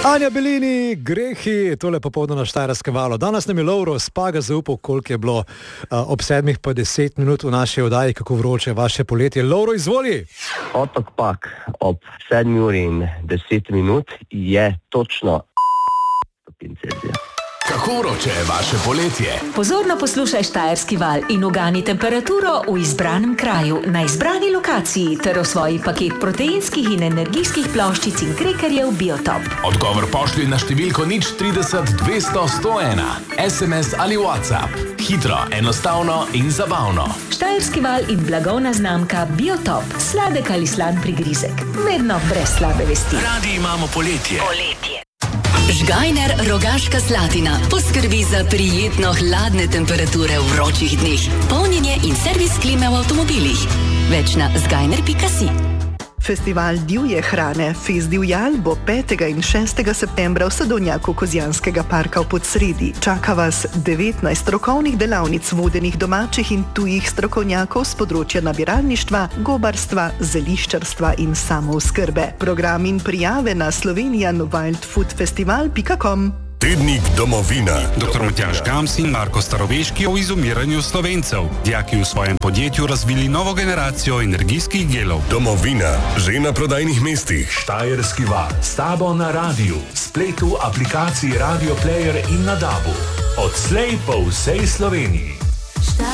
Anja Belini, grehi, tole popoldne na Štajerskem valu. Danes nam je Lovro Spaga zaupal, koliko je bilo ob 7:10 v naši oddaji, kako vroče je vaše poletje. Lovro, izvoli! Otok Pag ob 7:10 je točno stopinj Celzija. Kako vroče je vaše poletje? Pozorno poslušaj Štajerski val in ugani temperaturo v izbranem kraju, na izbrani lokaciji ter osvoji paket proteinskih in energijskih ploščic in krekerjev Biotop. Odgovor pošlji na številko 030 200 101, SMS ali WhatsApp. Hitro, enostavno in zabavno. Štajerski val in blagovna znamka Biotop. Sladek ali slan prigrizek. Vedno brez slabe vesti. Radi imamo poletje. Žgajner Rogaška Slatina poskrbi za prijetno hladne temperature v vročih dneh, polnjenje in servis klime v avtomobilih. Več na zgajner.si. Festival divje hrane Fest divjal bo 5. in 6. septembra v Sadovnjaku Kozjanskega parka v Podsredi. Čaka vas 19 strokovnih delavnic vodenih domačih in tujih strokovnjakov z področja nabiralništva, gobarstva, zeliščarstva in samooskrbe. Program in prijave na slovenianwildfoodfestival.com. Tednik domovina. Dr. Matjaž Gams in Marko Staroveški o izumiranju Slovencev. Dijaki v svojem podjetju razvili novo generacijo energijskih gelov. Domovina, že na prodajnih mestih. Štajerski val, s tabo na radiju, spletu, aplikaciji Radio Player in na DAB-u. Odslej po vsej Sloveniji.